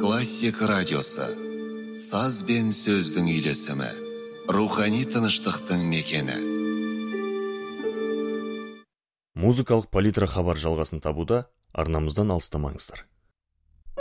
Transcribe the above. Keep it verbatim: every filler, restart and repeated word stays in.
Классик радиосы. Саз бен сөздің үйлесімі. Рухани тыныштықтың мекені. Музыкалық палитра хабар жалғасын табуда, арнамыздан алыстамаңыздар.